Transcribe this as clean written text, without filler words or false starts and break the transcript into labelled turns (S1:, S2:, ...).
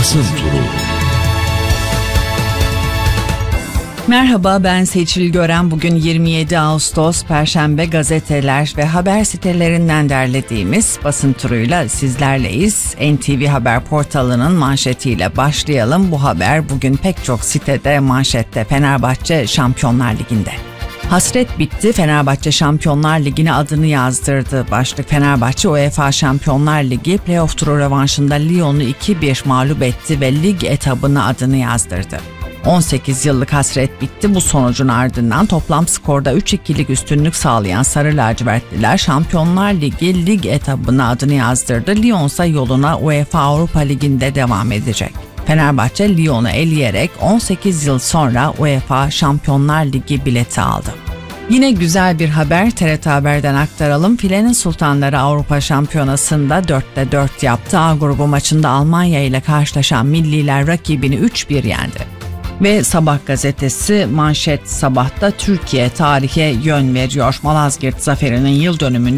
S1: Basın Turu.
S2: Merhaba, ben Seçil Gören. Bugün 27 Ağustos Perşembe, gazeteler ve haber sitelerinden derlediğimiz basın turuyla sizlerleyiz. NTV Haber portalının manşetiyle başlayalım. Bu haber bugün pek çok sitede manşette. Fenerbahçe Şampiyonlar Ligi'nde. Hasret bitti, Fenerbahçe Şampiyonlar Ligi'ne adını yazdırdı. Başlık: Fenerbahçe UEFA Şampiyonlar Ligi playoff turu rövanşında Lyon'u 2-1 mağlup etti ve lig etabına adını yazdırdı. 18 yıllık hasret bitti. Bu sonucun ardından toplam skorda 3-2'lik üstünlük sağlayan Sarı Lacivertliler Şampiyonlar Ligi lig etabına adını yazdırdı. Lyon ise yoluna UEFA Avrupa Ligi'nde devam edecek. Fenerbahçe Lyon'u eleyerek 18 yıl sonra UEFA Şampiyonlar Ligi bileti aldı. Yine güzel bir haber TRT Haber'den aktaralım. Filenin Sultanları Avrupa Şampiyonası'nda 4'te 4 yaptı. A grubu maçında Almanya ile karşılaşan milliler rakibini 3-1 yendi. Ve Sabah gazetesi manşet sabahta Türkiye tarihe yön veriyor. Malazgirt zaferinin yıl dönümünde